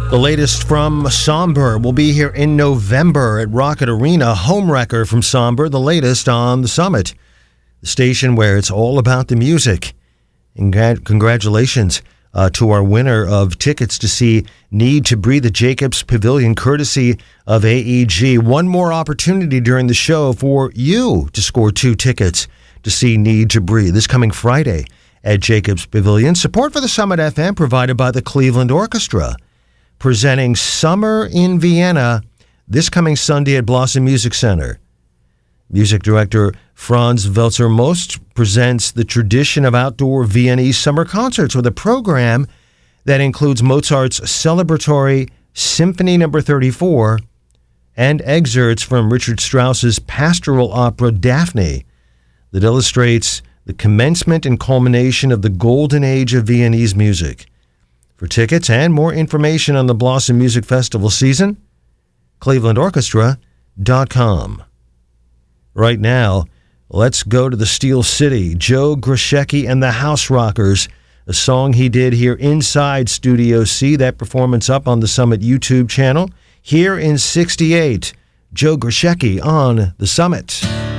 The latest from Somber will be here in November at Rocket Arena. Homewrecker from Somber, the latest on the Summit, the station where it's all about the music. And congratulations to our winner of tickets to see Need to Breathe at Jacobs Pavilion, courtesy of AEG. One more opportunity during the show for you to score 2 tickets to see Need to Breathe this coming Friday at Jacobs Pavilion. Support for the Summit FM provided by the Cleveland Orchestra, presenting Summer in Vienna this coming Sunday at Blossom Music Center. Music director Franz Welzer-Most presents the tradition of outdoor Viennese summer concerts with a program that includes Mozart's celebratory Symphony No. 34 and excerpts from Richard Strauss's pastoral opera Daphne that illustrates the commencement and culmination of the golden age of Viennese music. For tickets and more information on the Blossom Music Festival season, clevelandorchestra.com. Right now, let's go to the Steel City. Joe Grushecky and the House Rockers, a song he did here inside Studio C. That performance up on the Summit YouTube channel. Here in 68, Joe Grushecky on the Summit.